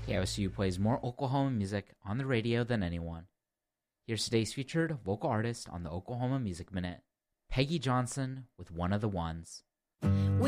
KOSU plays more Oklahoma music on the radio than anyone. Here's today's featured vocal artist on the Oklahoma Music Minute, Peggy Johnson with One of the Ones.